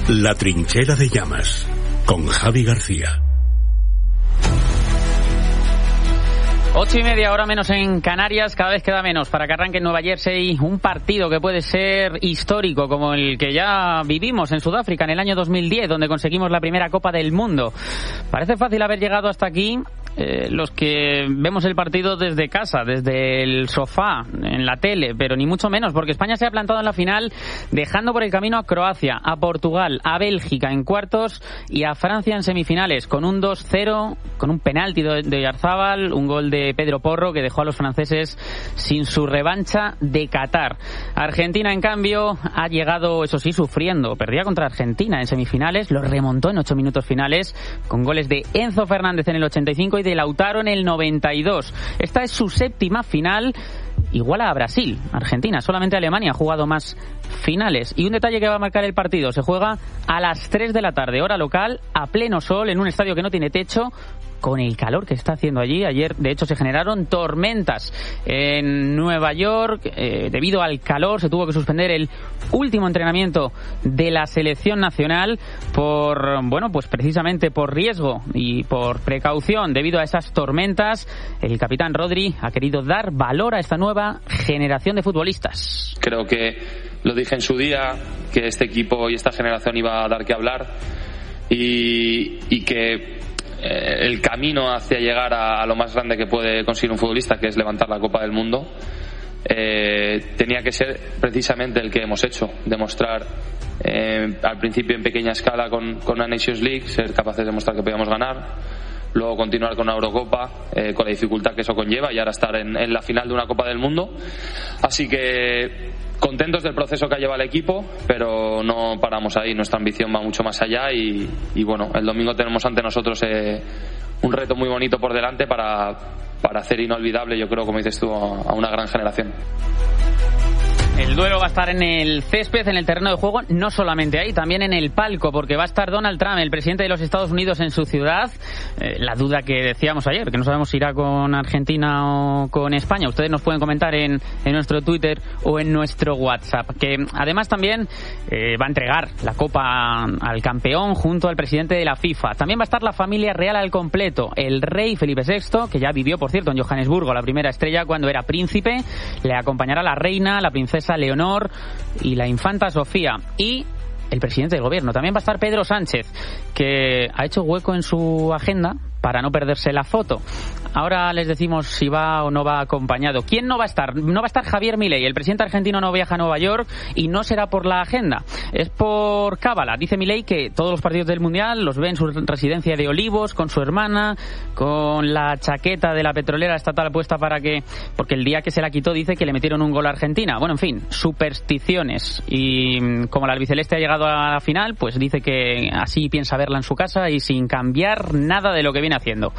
La trinchera de llamas, con Javi García. 8:30, hora menos en Canarias. Cada vez queda menos para que arranque en Nueva Jersey un partido que puede ser histórico, como el que ya vivimos en Sudáfrica en el año 2010, donde conseguimos la primera Copa del Mundo. Parece fácil haber llegado hasta aquí los que vemos el partido desde casa, desde el sofá, en la tele, pero ni mucho menos, porque España se ha plantado en la final, dejando por el camino a Croacia, a Portugal, a Bélgica en cuartos y a Francia en semifinales, con un 2-0, con un penalti de Oyarzábal, un gol de Pedro Porro que dejó a los franceses sin su revancha de Qatar. Argentina, en cambio, ha llegado, eso sí, sufriendo. Perdía contra Argentina en semifinales, lo remontó en 8 minutos finales, con goles de Enzo Fernández en el 85 y de Lautaro en el 92. Esta es su 7ª final, igual a Brasil. Argentina, solamente Alemania ha jugado más finales. Y un detalle que va a marcar el partido: se juega a las 3 de la tarde, hora local, a pleno sol, en un estadio que no tiene techo, con el calor que está haciendo allí. Ayer, de hecho, se generaron tormentas en Nueva York. Debido al calor, se tuvo que suspender el último entrenamiento de la selección nacional pues precisamente por riesgo y por precaución debido a esas tormentas. El capitán Rodri ha querido dar valor a esta nueva generación de futbolistas. Creo que lo dije en su día, que este equipo y esta generación iba a dar que hablar y que el camino hacia llegar a lo más grande que puede conseguir un futbolista, que es levantar la Copa del Mundo, tenía que ser precisamente el que hemos hecho: demostrar al principio en pequeña escala con una Nations League, ser capaces de demostrar que podíamos ganar, luego continuar con una Eurocopa, con la dificultad que eso conlleva, y ahora estar en la final de una Copa del Mundo. Así que contentos del proceso que ha llevado el equipo, pero no paramos ahí. Nuestra ambición va mucho más allá y bueno, el domingo tenemos ante nosotros un reto muy bonito por delante para hacer inolvidable, yo creo, como dices tú, a una gran generación. El duelo va a estar en el césped, en el terreno de juego, no solamente ahí, también en el palco, porque va a estar Donald Trump, el presidente de los Estados Unidos, en su ciudad. La duda que decíamos ayer, que no sabemos si irá con Argentina o con España. Ustedes nos pueden comentar en nuestro Twitter o en nuestro WhatsApp. Que además también va a entregar la Copa al campeón junto al presidente de la FIFA. También va a estar la familia real al completo. El rey Felipe VI, que ya vivió, por cierto, en Johannesburgo la primera estrella cuando era príncipe. Le acompañará la reina, la princesa Leonor y la infanta Sofía, y el presidente del gobierno. También va a estar Pedro Sánchez, que ha hecho hueco en su agenda para no perderse la foto. Ahora les decimos si va o no va acompañado. ¿Quién no va a estar? No va a estar Javier Milei. El presidente argentino no viaja a Nueva York y no será por la agenda. Es por cábala. Dice Milei que todos los partidos del Mundial los ve en su residencia de Olivos, con su hermana, con la chaqueta de la petrolera estatal puesta porque el día que se la quitó dice que le metieron un gol a Argentina. Bueno, en fin, supersticiones. Y como la albiceleste ha llegado a la final, pues dice que así piensa verla en su casa y sin cambiar nada de lo que viene haciendo.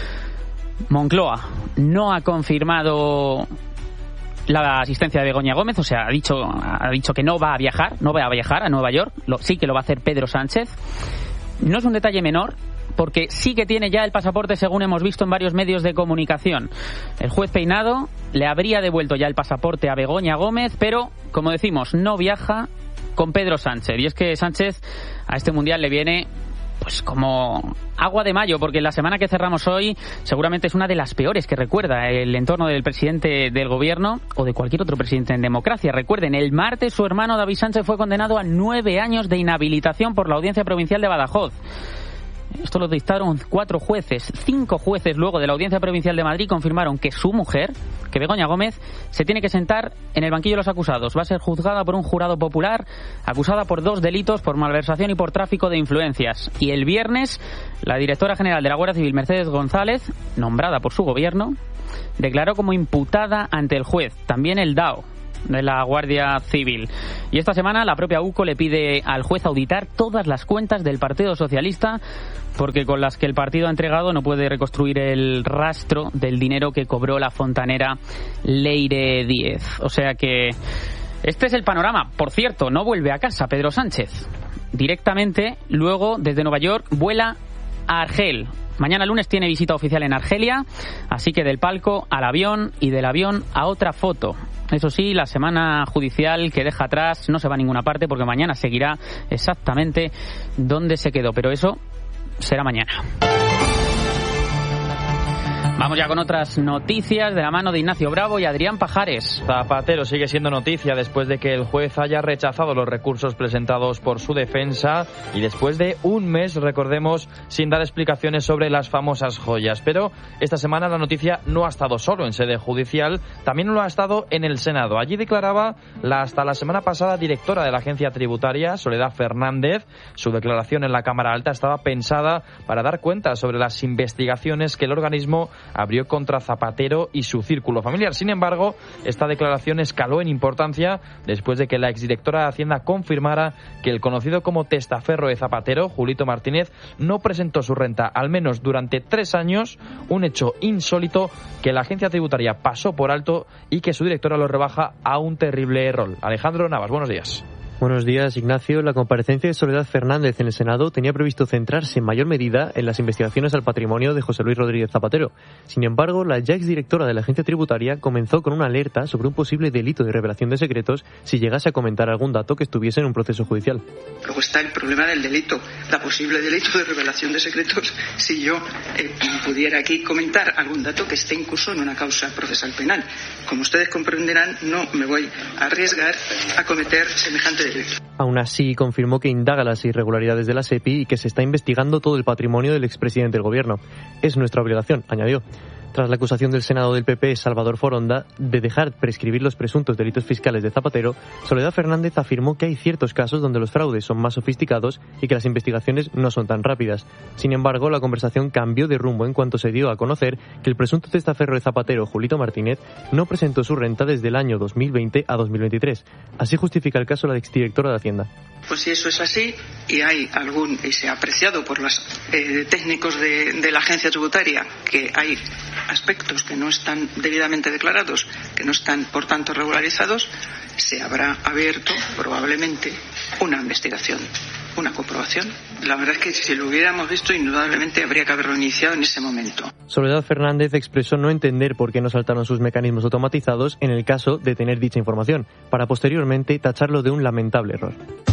Moncloa no ha confirmado la asistencia de Begoña Gómez, o sea, ha dicho que no va a viajar a Nueva York. Sí que lo va a hacer Pedro Sánchez. No es un detalle menor, porque sí que tiene ya el pasaporte, según hemos visto en varios medios de comunicación. El juez Peinado le habría devuelto ya el pasaporte a Begoña Gómez, pero, como decimos, no viaja con Pedro Sánchez. Y es que Sánchez a este Mundial le viene pues como agua de mayo, porque la semana que cerramos hoy seguramente es una de las peores que recuerda el entorno del presidente del gobierno o de cualquier otro presidente en democracia. Recuerden, el martes su hermano David Sánchez fue condenado a 9 años de inhabilitación por la Audiencia Provincial de Badajoz. Esto lo dictaron 4 jueces. 5 jueces luego de la Audiencia Provincial de Madrid confirmaron que su mujer, que Begoña Gómez, se tiene que sentar en el banquillo de los acusados. Va a ser juzgada por un jurado popular, acusada por 2 delitos, por malversación y por tráfico de influencias. Y el viernes, la directora general de la Guardia Civil, Mercedes González, nombrada por su gobierno, declaró como imputada ante el juez. También el DAO de la Guardia Civil. Y esta semana la propia UCO le pide al juez auditar todas las cuentas del Partido Socialista, porque con las que el partido ha entregado no puede reconstruir el rastro del dinero que cobró la fontanera Leire Díez. O sea que este es el panorama. Por cierto, no vuelve a casa Pedro Sánchez. Directamente, luego, desde Nueva York, vuela a Argel. Mañana lunes tiene visita oficial en Argelia, así que del palco al avión y del avión a otra foto. Eso sí, la semana judicial que deja atrás no se va a ninguna parte porque mañana seguirá exactamente donde se quedó, pero eso será mañana. Vamos ya con otras noticias de la mano de Ignacio Bravo y Adrián Pajares. Zapatero sigue siendo noticia después de que el juez haya rechazado los recursos presentados por su defensa y después de un mes, recordemos, sin dar explicaciones sobre las famosas joyas. Pero esta semana la noticia no ha estado solo en sede judicial, también lo ha estado en el Senado. Allí declaraba hasta la semana pasada directora de la agencia tributaria, Soledad Fernández. Su declaración en la Cámara Alta estaba pensada para dar cuenta sobre las investigaciones que el organismo abrió contra Zapatero y su círculo familiar. Sin embargo, esta declaración escaló en importancia después de que la exdirectora de Hacienda confirmara que el conocido como testaferro de Zapatero, Julito Martínez, no presentó su renta al menos durante 3 años, un hecho insólito que la agencia tributaria pasó por alto y que su directora lo rebaja a un terrible error. Alejandro Navas, buenos días. Buenos días, Ignacio. La comparecencia de Soledad Fernández en el Senado tenía previsto centrarse en mayor medida en las investigaciones al patrimonio de José Luis Rodríguez Zapatero. Sin embargo, la ya exdirectora de la agencia tributaria comenzó con una alerta sobre un posible delito de revelación de secretos si llegase a comentar algún dato que estuviese en un proceso judicial. Luego está el problema del delito, la posible delito de revelación de secretos si yo pudiera aquí comentar algún dato que esté incluso en una causa procesal penal. Como ustedes comprenderán, no me voy a arriesgar a cometer semejante delito. Aún así, confirmó que indaga las irregularidades de la SEPI y que se está investigando todo el patrimonio del expresidente del gobierno. Es nuestra obligación, añadió. Tras la acusación del Senado del PP, Salvador Foronda, de dejar prescribir los presuntos delitos fiscales de Zapatero, Soledad Fernández afirmó que hay ciertos casos donde los fraudes son más sofisticados y que las investigaciones no son tan rápidas. Sin embargo, la conversación cambió de rumbo en cuanto se dio a conocer que el presunto testaferro de Zapatero, Julito Martínez, no presentó su renta desde el año 2020 a 2023. Así justifica el caso la exdirectora de Hacienda. Pues si eso es así y se ha apreciado por los técnicos de la agencia tributaria que hay aspectos que no están debidamente declarados, que no están por tanto regularizados, se habrá abierto probablemente una investigación, una comprobación. La verdad es que si lo hubiéramos visto, indudablemente habría que haberlo iniciado en ese momento. Soledad Fernández expresó no entender por qué no saltaron sus mecanismos automatizados en el caso de tener dicha información, para posteriormente tacharlo de un lamentable error.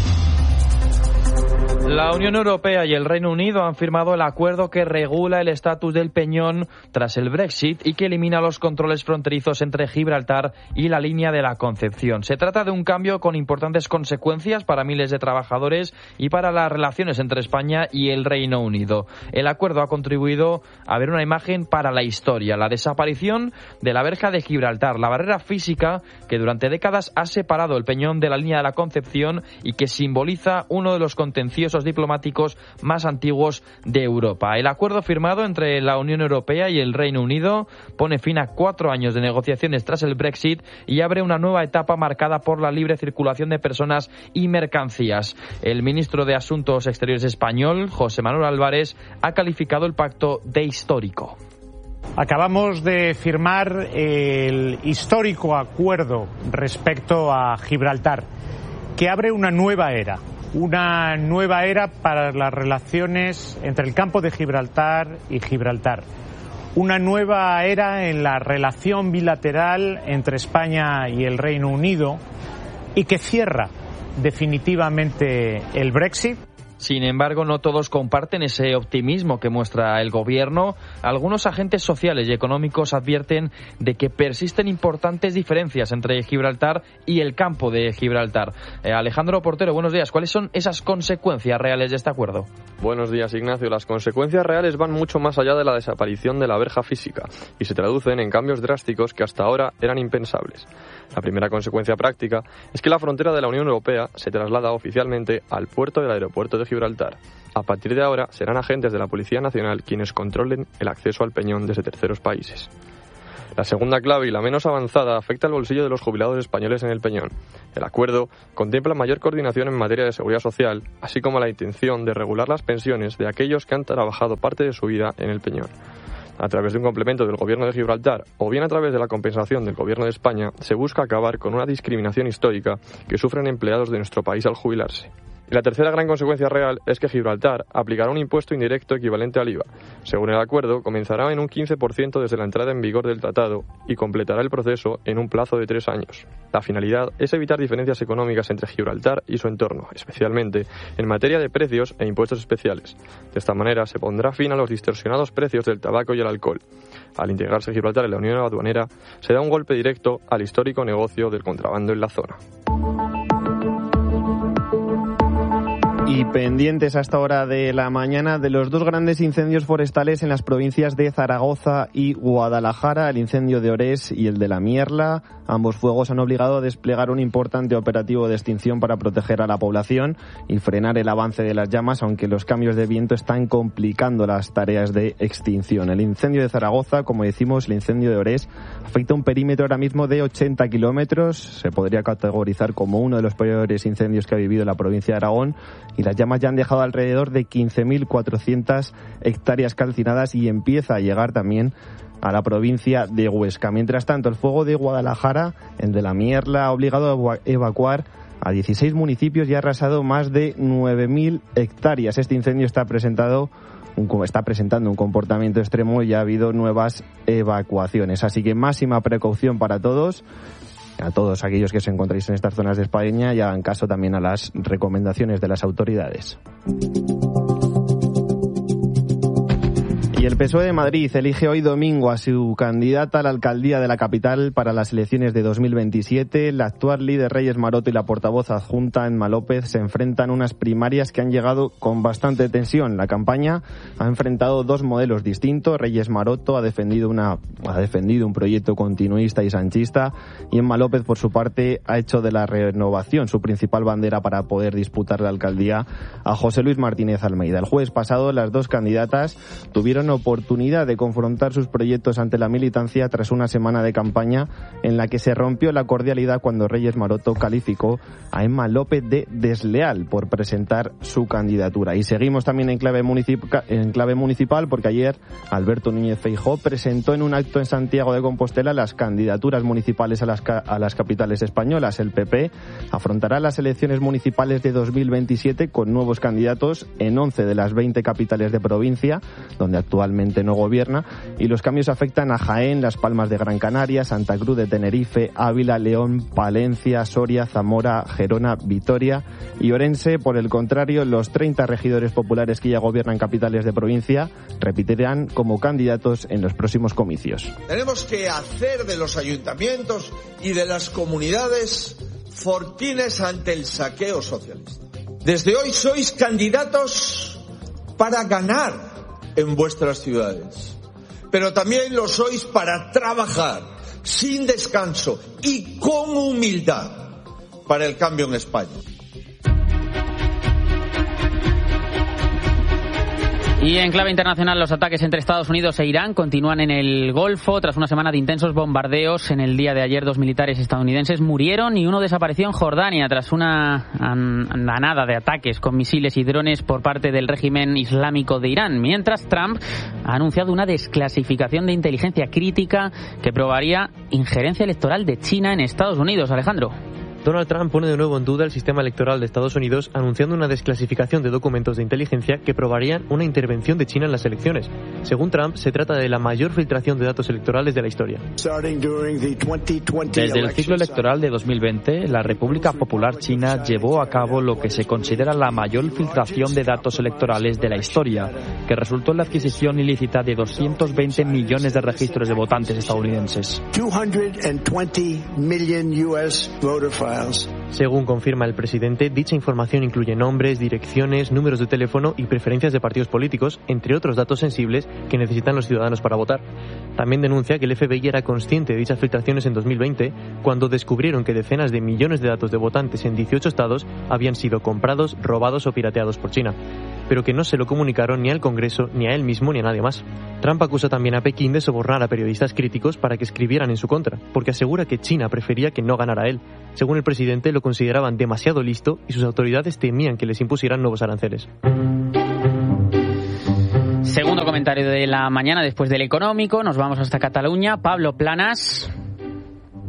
La Unión Europea y el Reino Unido han firmado el acuerdo que regula el estatus del Peñón tras el Brexit y que elimina los controles fronterizos entre Gibraltar y la línea de la Concepción. Se trata de un cambio con importantes consecuencias para miles de trabajadores y para las relaciones entre España y el Reino Unido. El acuerdo ha contribuido a ver una imagen para la historia, la desaparición de la verja de Gibraltar, la barrera física que durante décadas ha separado el Peñón de la línea de la Concepción y que simboliza uno de los contenciosos diplomáticos más antiguos de Europa. El acuerdo firmado entre la Unión Europea y el Reino Unido pone fin a 4 años de negociaciones tras el Brexit y abre una nueva etapa marcada por la libre circulación de personas y mercancías. El ministro de Asuntos Exteriores español, José Manuel Álvarez, ha calificado el pacto de histórico. Acabamos de firmar el histórico acuerdo respecto a Gibraltar, que abre una nueva era para las relaciones entre el campo de Gibraltar y Gibraltar. Una nueva era en la relación bilateral entre España y el Reino Unido y que cierra definitivamente el Brexit. Sin embargo, no todos comparten ese optimismo que muestra el gobierno. Algunos agentes sociales y económicos advierten de que persisten importantes diferencias entre Gibraltar y el campo de Gibraltar. Alejandro Portero, buenos días. ¿Cuáles son esas consecuencias reales de este acuerdo? Buenos días, Ignacio. Las consecuencias reales van mucho más allá de la desaparición de la verja física y se traducen en cambios drásticos que hasta ahora eran impensables. La primera consecuencia práctica es que la frontera de la Unión Europea se traslada oficialmente al puerto del aeropuerto de Gibraltar. A partir de ahora serán agentes de la Policía Nacional quienes controlen el acceso al Peñón desde terceros países. La segunda clave y la menos avanzada afecta al bolsillo de los jubilados españoles en el Peñón. El acuerdo contempla mayor coordinación en materia de seguridad social, así como la intención de regular las pensiones de aquellos que han trabajado parte de su vida en el Peñón. A través de un complemento del Gobierno de Gibraltar o bien a través de la compensación del Gobierno de España, se busca acabar con una discriminación histórica que sufren empleados de nuestro país al jubilarse. Y la tercera gran consecuencia real es que Gibraltar aplicará un impuesto indirecto equivalente al IVA. Según el acuerdo, comenzará en un 15% desde la entrada en vigor del tratado y completará el proceso en un plazo de 3 años. La finalidad es evitar diferencias económicas entre Gibraltar y su entorno, especialmente en materia de precios e impuestos especiales. De esta manera se pondrá fin a los distorsionados precios del tabaco y el alcohol. Al integrarse Gibraltar en la Unión Aduanera, se da un golpe directo al histórico negocio del contrabando en la zona. Y pendientes a esta hora de la mañana de los 2 grandes incendios forestales en las provincias de Zaragoza y Guadalajara, el incendio de Orés y el de La Mierla. Ambos fuegos han obligado a desplegar un importante operativo de extinción para proteger a la población y frenar el avance de las llamas, aunque los cambios de viento están complicando las tareas de extinción. El incendio de Zaragoza, como decimos, el incendio de Orés, afecta un perímetro ahora mismo de 80 kilómetros. Se podría categorizar como uno de los peores incendios que ha vivido la provincia de Aragón, y las llamas ya han dejado alrededor de 15.400 hectáreas calcinadas y empieza a llegar también a la provincia de Huesca. Mientras tanto, el fuego de Guadalajara, el de La Mierla, ha obligado a evacuar a 16 municipios y ha arrasado más de 9.000 hectáreas. Este incendio está presentando un comportamiento extremo y ha habido nuevas evacuaciones. Así que máxima precaución para todos. A todos aquellos que os encontréis en estas zonas de España, y hagan caso también a las recomendaciones de las autoridades. Y el PSOE de Madrid elige hoy domingo a su candidata a la alcaldía de la capital para las elecciones de 2027. La actual líder Reyes Maroto y la portavoz adjunta Emma López se enfrentan unas primarias que han llegado con bastante tensión. La campaña ha enfrentado 2 modelos distintos. Reyes Maroto ha defendido un proyecto continuista y sanchista, y Emma López, por su parte, ha hecho de la renovación su principal bandera para poder disputar la alcaldía a José Luis Martínez Almeida. El jueves pasado, las 2 candidatas tuvieron oportunidad de confrontar sus proyectos ante la militancia tras una semana de campaña en la que se rompió la cordialidad cuando Reyes Maroto calificó a Emma López de desleal por presentar su candidatura. Y seguimos también en clave municipal, porque ayer Alberto Núñez Feijóo presentó en un acto en Santiago de Compostela las candidaturas municipales a las capitales españolas. El PP afrontará las elecciones municipales de 2027 con nuevos candidatos en 11 de las 20 capitales de provincia, donde actualmente no gobierna, y los cambios afectan a Jaén, Las Palmas de Gran Canaria, Santa Cruz de Tenerife, Ávila, León, Palencia, Soria, Zamora, Gerona, Vitoria y Orense. Por el contrario, los 30 regidores populares que ya gobiernan capitales de provincia repetirán como candidatos en los próximos comicios. Tenemos que hacer de los ayuntamientos y de las comunidades fortines ante el saqueo socialista. Desde hoy sois candidatos para ganar en vuestras ciudades, pero también lo sois para trabajar sin descanso y con humildad para el cambio en España. Y en clave internacional, los ataques entre Estados Unidos e Irán continúan en el Golfo. Tras una semana de intensos bombardeos, en el día de ayer 2 militares estadounidenses murieron y uno desapareció en Jordania tras una andanada de ataques con misiles y drones por parte del régimen islámico de Irán. Mientras, Trump ha anunciado una desclasificación de inteligencia crítica que probaría injerencia electoral de China en Estados Unidos. Alejandro. Donald Trump pone de nuevo en duda el sistema electoral de Estados Unidos, anunciando una desclasificación de documentos de inteligencia que probarían una intervención de China en las elecciones. Según Trump, se trata de la mayor filtración de datos electorales de la historia. Desde el ciclo electoral de 2020, la República Popular China llevó a cabo lo que se considera la mayor filtración de datos electorales de la historia, que resultó en la adquisición ilícita de 220 millones de registros de votantes estadounidenses. 220 million US voter files. Según confirma el presidente, dicha información incluye nombres, direcciones, números de teléfono y preferencias de partidos políticos, entre otros datos sensibles que necesitan los ciudadanos para votar. También denuncia que el FBI era consciente de dichas filtraciones en 2020, cuando descubrieron que decenas de millones de datos de votantes en 18 estados habían sido comprados, robados o pirateados por China, pero que no se lo comunicaron ni al Congreso, ni a él mismo, ni a nadie más. Trump acusa también a Pekín de sobornar a periodistas críticos para que escribieran en su contra, porque asegura que China prefería que no ganara él. Según el presidente, lo consideraban demasiado listo y sus autoridades temían que les impusieran nuevos aranceles. Segundo comentario de la mañana después del económico. Nos vamos hasta Cataluña. Pablo Planas.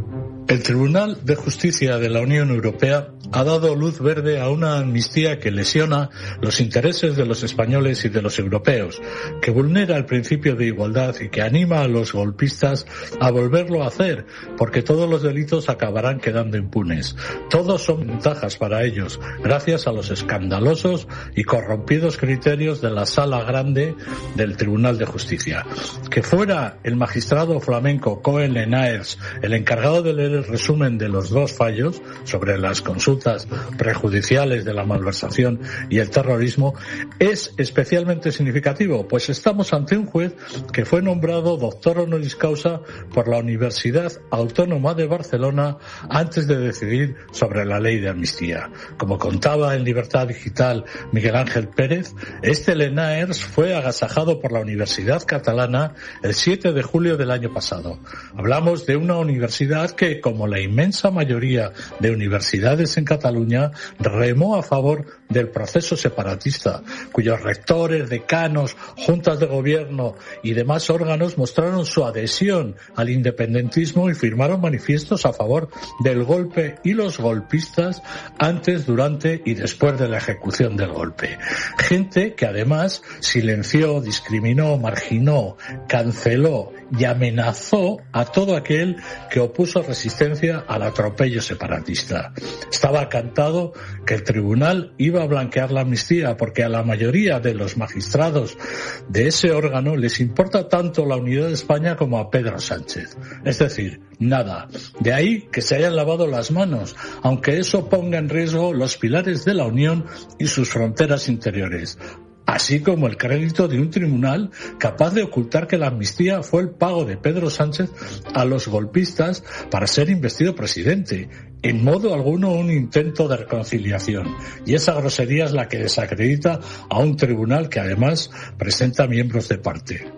El Tribunal de Justicia de la Unión Europea ha dado luz verde a una amnistía que lesiona los intereses de los españoles y de los europeos, que vulnera el principio de igualdad y que anima a los golpistas a volverlo a hacer, porque todos los delitos acabarán quedando impunes. Todos son ventajas para ellos, gracias a los escandalosos y corrompidos criterios de la Sala Grande del Tribunal de Justicia. Que fuera el magistrado flamenco Cohen Lenaers el encargado de leer el resumen de los dos fallos sobre las consultas prejudiciales de la malversación y el terrorismo es especialmente significativo, pues estamos ante un juez que fue nombrado doctor honoris causa por la Universidad Autónoma de Barcelona antes de decidir sobre la ley de amnistía. Como contaba en Libertad Digital Miguel Ángel Pérez, este Lenaers fue agasajado por la Universidad Catalana el 7 de julio del año pasado. Hablamos de una universidad que, como la inmensa mayoría de universidades en Cataluña, remó a favor del proceso separatista, cuyos rectores, decanos, juntas de gobierno y demás órganos mostraron su adhesión al independentismo y firmaron manifiestos a favor del golpe y los golpistas antes, durante y después de la ejecución del golpe. Gente que además silenció, discriminó, marginó, canceló y amenazó a todo aquel que opuso resistencia al atropello separatista. Estaba cantado que el tribunal iba a blanquear la amnistía, porque a la mayoría de los magistrados de ese órgano les importa tanto la unidad de España como a Pedro Sánchez. Es decir, nada. De ahí que se hayan lavado las manos, aunque eso ponga en riesgo los pilares de la Unión y sus fronteras interiores, así como el crédito de un tribunal capaz de ocultar que la amnistía fue el pago de Pedro Sánchez a los golpistas para ser investido presidente. En modo alguno un intento de reconciliación. Y esa grosería es la que desacredita a un tribunal que además presenta miembros de parte.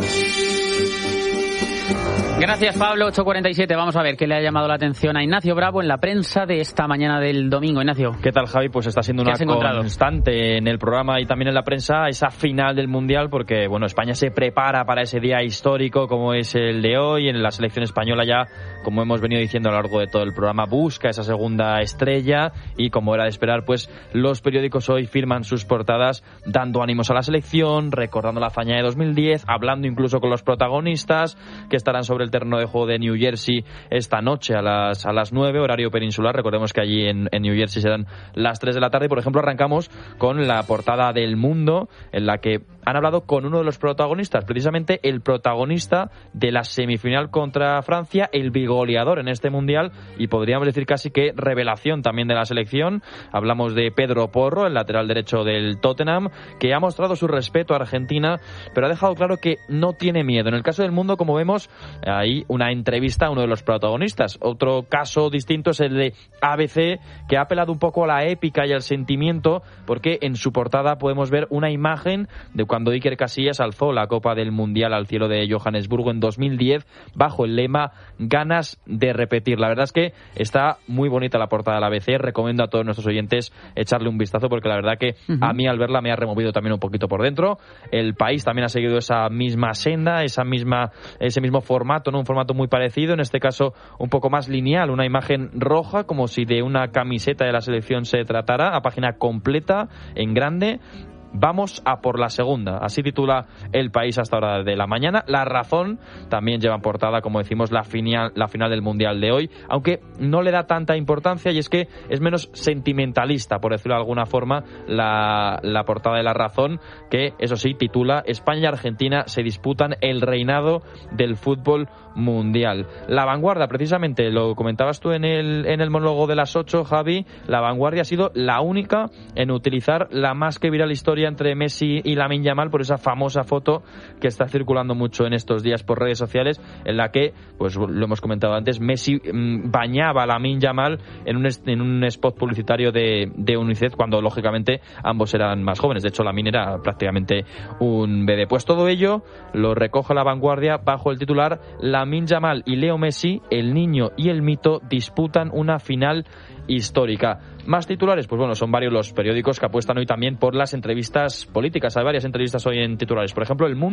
Gracias, Pablo. 8:47. Vamos a ver qué le ha llamado la atención a Ignacio Bravo en la prensa de esta mañana del domingo. Ignacio. ¿Qué tal, Javi? Pues está siendo una constante en el programa y también en la prensa esa final del Mundial, porque bueno, España se prepara para ese día histórico como es el de hoy. En la selección española ya, como hemos venido diciendo a lo largo de todo el programa, busca esa segunda estrella y, como era de esperar, pues los periódicos hoy firman sus portadas dando ánimos a la selección, recordando la hazaña de 2010, hablando incluso con los protagonistas que estarán sobre el terreno de juego de New Jersey esta noche a las 9, horario peninsular. Recordemos que allí en New Jersey serán las 3 de la tarde. Por ejemplo, arrancamos con la portada del Mundo, en la que han hablado con uno de los protagonistas, precisamente el protagonista de la semifinal contra Francia, el bigoleador en este Mundial y podríamos decir casi que revelación también de la selección. Hablamos de Pedro Porro, el lateral derecho del Tottenham, que ha mostrado su respeto a Argentina, pero ha dejado claro que no tiene miedo. En el caso del Mundo, como vemos, hay una entrevista a uno de los protagonistas. Otro caso distinto es el de ABC, que ha apelado un poco a la épica y al sentimiento, porque en su portada podemos ver una imagen de cuando Iker Casillas alzó la Copa del Mundial al cielo de Johannesburgo en 2010 bajo el lema "Ganas de repetir". La verdad es que está muy bonita la portada de la ABC. Recomiendo a todos nuestros oyentes echarle un vistazo, porque la verdad que a mí al verla me ha removido también un poquito por dentro. El País también ha seguido esa misma senda, ese mismo formato, ¿no? Un formato muy parecido, en este caso un poco más lineal, una imagen roja como si de una camiseta de la selección se tratara, a página completa en grande. Vamos a por la segunda, así titula El País hasta hora de la mañana. La Razón también lleva en portada, como decimos, la final del Mundial de hoy, aunque no le da tanta importancia, y es que es menos sentimentalista, por decirlo de alguna forma, la portada de La Razón, que eso sí titula España y Argentina se disputan el reinado del fútbol mundial. La Vanguardia, precisamente, lo comentabas tú en el monólogo de las 8, Javi, La Vanguardia ha sido la única en utilizar la más que viral historia entre Messi y Lamine Yamal por esa famosa foto que está circulando mucho en estos días por redes sociales, en la que, pues lo hemos comentado antes, Messi bañaba a Lamine Yamal en un spot publicitario de UNICEF, cuando lógicamente ambos eran más jóvenes. De hecho, Lamine era prácticamente un bebé. Pues todo ello lo recoge La Vanguardia bajo el titular Lamine Yamal y Leo Messi, el niño y el mito, disputan una final histórica. Más titulares, pues bueno, son varios los periódicos que apuestan hoy también por las entrevistas políticas. Hay varias entrevistas hoy en titulares. Por ejemplo, El Mundo